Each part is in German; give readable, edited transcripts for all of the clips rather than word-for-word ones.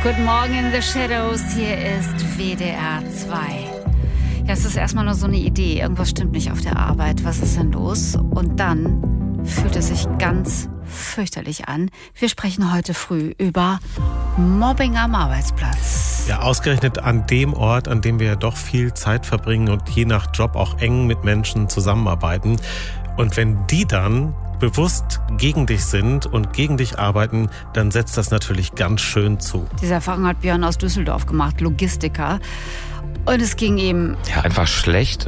Guten Morgen in the Shadows, hier ist WDR 2. Ja, es ist erstmal nur so eine Idee, irgendwas stimmt nicht auf der Arbeit, was ist denn los? Und dann fühlt es sich ganz fürchterlich an. Wir sprechen heute früh über Mobbing am Arbeitsplatz. Ja, ausgerechnet an dem Ort, an dem wir doch viel Zeit verbringen und je nach Job auch eng mit Menschen zusammenarbeiten. Und wenn die dann bewusst gegen dich sind und gegen dich arbeiten, dann setzt das natürlich ganz schön zu. Diese Erfahrung hat Björn aus Düsseldorf gemacht, Logistiker. Und es ging ihm... Ja, einfach schlecht,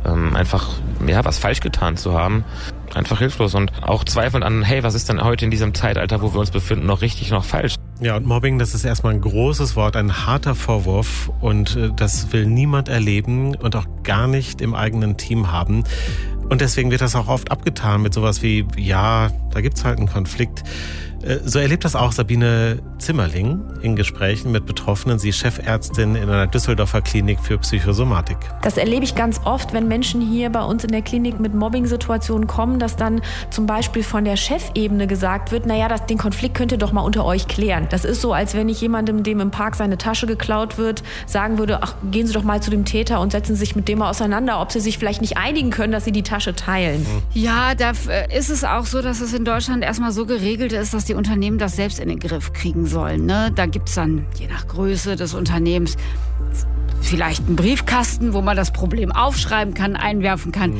was falsch getan zu haben. Einfach hilflos und auch zweifelnd an, hey, was ist denn heute in diesem Zeitalter, wo wir uns befinden, noch richtig, noch falsch? Ja, und Mobbing, das ist erstmal ein großes Wort, ein harter Vorwurf und das will niemand erleben und auch gar nicht im eigenen Team haben. Und deswegen wird das auch oft abgetan mit sowas wie, ja, da gibt's halt einen Konflikt. So erlebt das auch Sabine Zimmerling in Gesprächen mit Betroffenen. Sie ist Chefärztin in einer Düsseldorfer Klinik für Psychosomatik. Das erlebe ich ganz oft, wenn Menschen hier bei uns in der Klinik mit Mobbing-Situationen kommen, dass dann zum Beispiel von der Chefebene gesagt wird, den Konflikt könnt ihr doch mal unter euch klären. Das ist so, als wenn ich jemandem, dem im Park seine Tasche geklaut wird, sagen würde, ach, gehen Sie doch mal zu dem Täter und setzen Sie sich mit dem mal auseinander, ob Sie sich vielleicht nicht einigen können, dass Sie die Tasche teilen. Ja, da ist es auch so, dass es in Deutschland erstmal so geregelt ist, dass die Unternehmen das selbst in den Griff kriegen sollen. Ne? Da gibt es dann, je nach Größe des Unternehmens, vielleicht einen Briefkasten, wo man das Problem aufschreiben kann, einwerfen kann.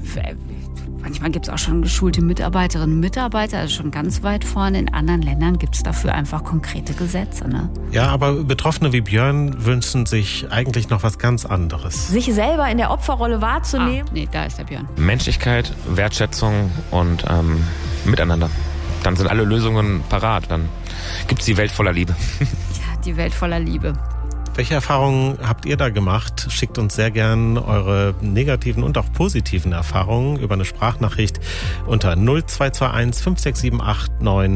Manchmal gibt es auch schon geschulte Mitarbeiterinnen und Mitarbeiter, also schon ganz weit vorne. In anderen Ländern gibt es dafür einfach konkrete Gesetze. Ne? Ja, aber Betroffene wie Björn wünschen sich eigentlich noch was ganz anderes. Sich selber in der Opferrolle wahrzunehmen. Nee, da ist der Björn. Menschlichkeit, Wertschätzung und Miteinander. Dann sind alle Lösungen parat. Dann gibt's die Welt voller Liebe. Ja, die Welt voller Liebe. Welche Erfahrungen habt ihr da gemacht? Schickt uns sehr gern eure negativen und auch positiven Erfahrungen über eine Sprachnachricht unter 0221 5678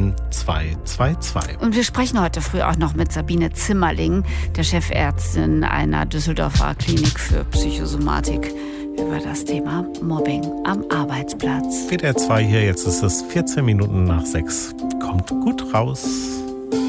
9222. Und wir sprechen heute früh auch noch mit Sabine Zimmerling, der Chefärztin einer Düsseldorfer Klinik für Psychosomatik, über das Thema Mobbing am Arbeitsplatz. WDR 2 hier, jetzt ist es 14 Minuten nach 6. Kommt gut raus.